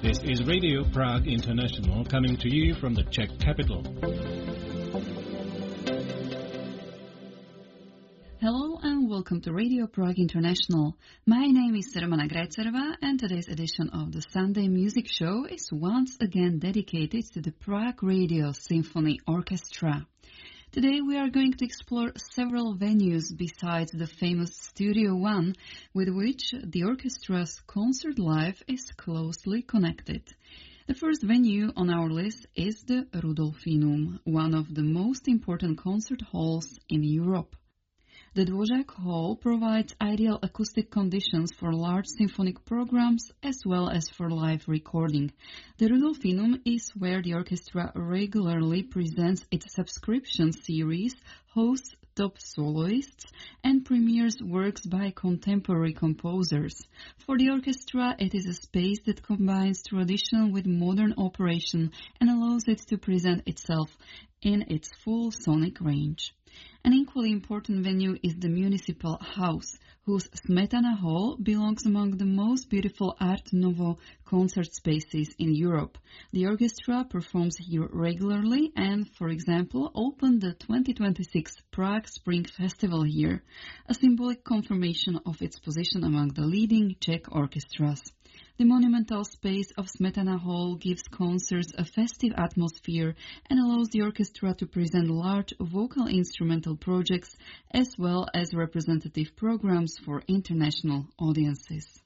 This is Radio Prague International coming to you from the Czech capital. Hello and welcome to Radio Prague International. My name is Romana Grajcerova and today's edition of the Sunday Music Show is once again dedicated to the Prague Radio Symphony Orchestra. Today we are going to explore several venues besides the famous Studio One, with which the orchestra's concert life is closely connected. The first venue on our list is the Rudolfinum, one of the most important concert halls in Europe. The Dvořák Hall provides ideal acoustic conditions for large symphonic programs as well as for live recording. The Rudolfinum is where the orchestra regularly presents its subscription series, hosts top soloists, and premieres works by contemporary composers. For the orchestra, it is a space that combines tradition with modern operation and allows it to present itself in its full sonic range. An equally important venue is the Municipal House, whose Smetana Hall belongs among the most beautiful Art Nouveau concert spaces in Europe. The orchestra performs here regularly and, for example, opened the 2026 Prague Spring Festival here, a symbolic confirmation of its position among the leading Czech orchestras. The monumental space of Smetana Hall gives concerts a festive atmosphere and allows the orchestra to present large vocal instrumental projects as well as representative programs for international audiences.